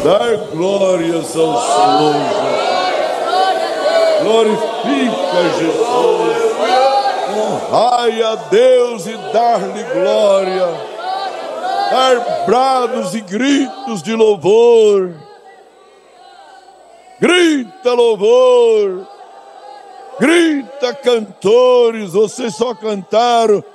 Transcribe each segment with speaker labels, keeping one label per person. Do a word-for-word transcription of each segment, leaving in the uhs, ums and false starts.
Speaker 1: Dar glórias ao Senhor. Glorifica Jesus. Honrai a Deus e dar-lhe glória. Dar brados e gritos de louvor. Grita louvor. Grita cantores. Vocês só cantaram.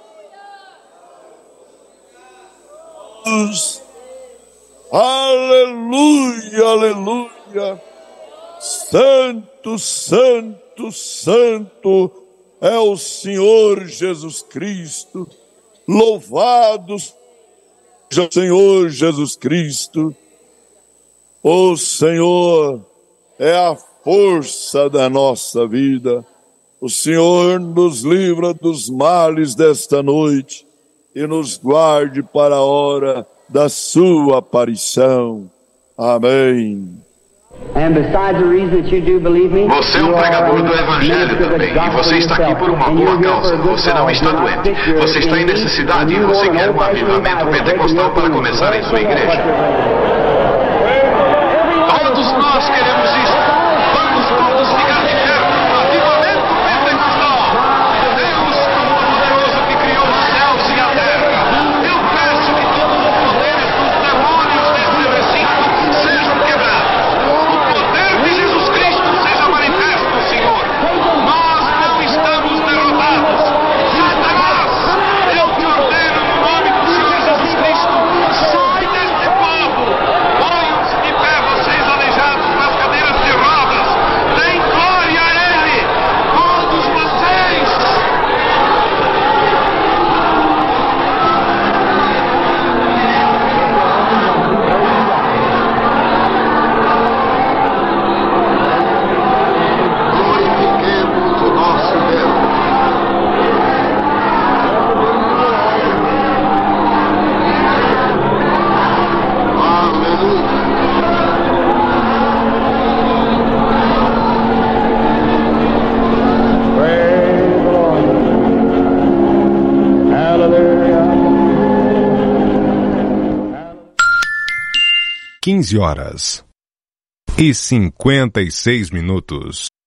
Speaker 1: Aleluia, aleluia. Santo, santo, santo é o Senhor Jesus Cristo. Louvado seja o Senhor Jesus Cristo. O Senhor é a força da nossa vida. O Senhor nos livra dos males desta noite e nos guarde para a hora da sua aparição. Amém.
Speaker 2: Você é um pregador do Evangelho também, e você está aqui por uma boa causa. Você não está doente, você está em necessidade e você quer um avivamento pentecostal para começar em sua igreja. Todos nós queremos isso. Vamos todos ficar de pé. Avivamento pentecostal. Deus Todo-Poderoso que criou os céus e a terra. Eu peço que todos os poderes dos demônios deste recinto sejam quebrados. O poder de Jesus Cristo seja manifesto, Senhor. Nós não estamos derrotados. Satanás, eu te ordeno no nome do Senhor Jesus Cristo. Sai deste povo. Ponham-se de pé, vocês aleijados nas cadeiras de rodas. Deem glória a Ele. Todos vocês. Glorifiquemos o nosso Deus. Aleluia.
Speaker 3: Praise the Lord. Hallelujah.
Speaker 4: quinze horas e cinquenta e seis minutos.